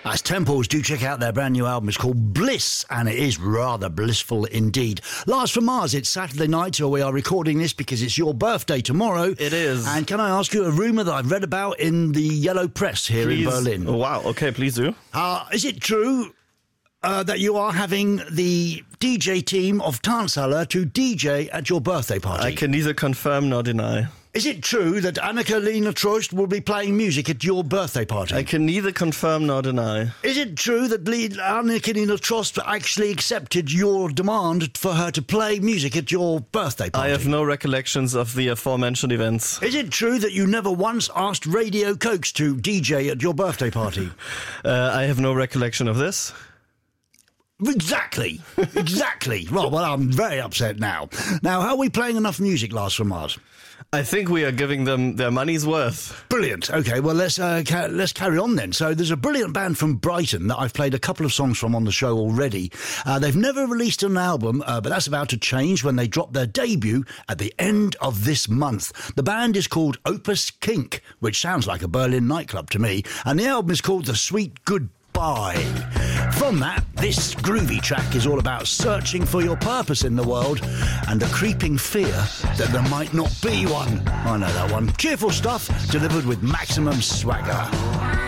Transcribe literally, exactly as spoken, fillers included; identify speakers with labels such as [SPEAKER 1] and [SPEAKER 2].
[SPEAKER 1] As Temples, do check out their brand new album. It's called Bliss, and it is rather blissful indeed. Lars from Mars, it's Saturday night, so we are recording this because it's your birthday tomorrow.
[SPEAKER 2] It is.
[SPEAKER 1] And can I ask you a rumour that I've read about in the Yellow Press here
[SPEAKER 2] Please.
[SPEAKER 1] in Berlin?
[SPEAKER 2] Oh, wow, okay, please do.
[SPEAKER 1] Uh, is it true uh, that you are having the D J team of Tanzhaler to D J at your birthday party?
[SPEAKER 2] I can neither confirm nor deny.
[SPEAKER 1] Is it true that Annika-Lena Trost will be playing music at your birthday party?
[SPEAKER 2] I can neither confirm nor deny.
[SPEAKER 1] Is it true that Le- Annika-Lena Trost actually accepted your demand for her to play music at your birthday party?
[SPEAKER 2] I have no recollections of the aforementioned events.
[SPEAKER 1] Is it true that you never once asked Radio Cokes to D J at your birthday party?
[SPEAKER 2] uh, I have no recollection of this.
[SPEAKER 1] Exactly. Exactly. Well, well, I'm very upset now. Now, are we playing enough music, Lars from Mars?
[SPEAKER 2] I think we are giving them their money's worth.
[SPEAKER 1] Brilliant. Okay, well, let's uh, ca- let's carry on then. So there's a brilliant band from Brighton that I've played a couple of songs from on the show already. Uh, they've never released an album, uh, but that's about to change when they drop their debut at the end of this month. The band is called Opus Kink, which sounds like a Berlin nightclub to me, and the album is called The Sweet Goodbye. From that, this groovy track is all about searching for your purpose in the world and the creeping fear that there might not be one. I know that one. Cheerful stuff delivered with maximum swagger.